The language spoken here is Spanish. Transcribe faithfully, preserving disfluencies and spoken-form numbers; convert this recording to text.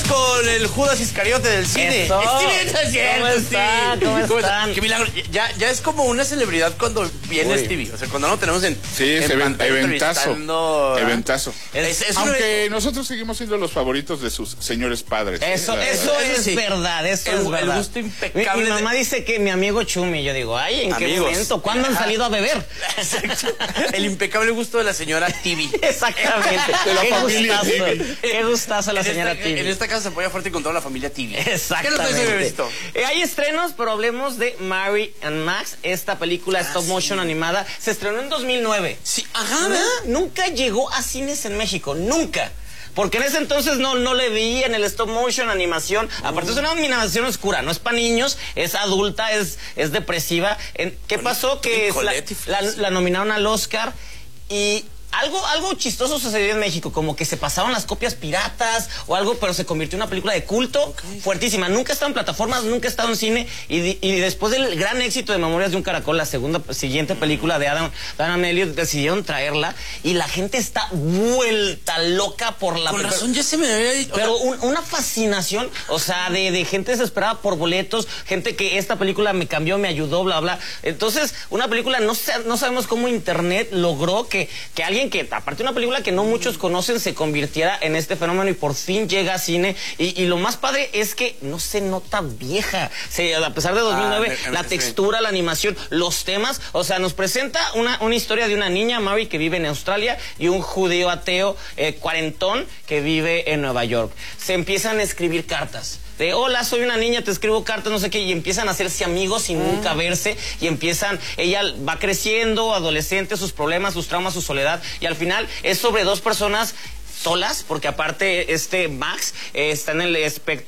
con el Judas Iscariote del cine. Eso. Stevie, ¿Cómo está? ¿Cómo ¿Cómo están? Qué milagro. Ya, ya es como una celebridad cuando viene Uy. Stevie. O sea, cuando no lo tenemos en. Sí, es en even- pantalla eventazo. entrevistando, ¿verdad? Eventazo. Es- es un Aunque evento. nosotros seguimos siendo los favoritos de sus señores padres. ¿eh? Eso, La eso, verdad. es sí. verdad, eso El- es el verdad. gusto Mi, impecable mi mamá de- dice que mi amigo Chumi, yo digo, ay, ¿en qué Amigos. momento? ¿Cuándo han Ajá. salido a beber? Exacto. El impecable gusto de la señora Tibi. Exactamente. De la Qué familia gustazo. Tibi. Qué gustazo la En señora esta, Tibi. en esta casa se apoya fuerte con toda la familia Tibi. ¿Qué nos traes hoy, Exactamente. Bebesto? Eh, hay estrenos, pero hablemos de Mary and Max. Esta película stop motion animada se estrenó en dos mil nueve. Sí, ajá, Ah, ¿verdad? nunca llegó a cines en México, nunca. Porque en ese entonces no, no le veían el stop motion, animación. Aparte es una animación oscura, no es para niños, es adulta, es, es depresiva. En- ¿Qué Con- pasó? Que Toni la, Collette y la- Flash. la nominaron al Oscar y... Algo, algo chistoso sucedió en México, como que se pasaron las copias piratas o algo, pero se convirtió en una película de culto fuertísima. Nunca ha estado en plataformas, nunca ha estado en cine y, di- y después del gran éxito de Memorias de un Caracol, la segunda siguiente película de Adam, de Adam Elliot, decidieron traerla y la gente está vuelta loca por la Con pero- razón ya se me había dicho. pero un- una fascinación, o sea, de, de gente desesperada por boletos, gente que esta película me cambió, me ayudó, bla, bla. Entonces, una película, no, sé, no sabemos cómo Internet logró que, que alguien que, aparte de una película que no muchos conocen, se convirtiera en este fenómeno y por fin llega a cine. Y, y lo más padre es que no se nota vieja. Se, a pesar de dos mil nueve, Ah, me- la sí. textura, la animación, los temas, o sea, nos presenta una, una historia de una niña, Mary, que vive en Australia y un judío ateo eh, cuarentón que vive en Nueva York. Se empiezan a escribir cartas. De, hola, soy una niña, te escribo cartas, no sé qué, y empiezan a hacerse amigos sin nunca verse, y empiezan, ella va creciendo, adolescente, sus problemas, sus traumas, su soledad, y al final es sobre dos personas solas, porque aparte este Max eh, está en el espectro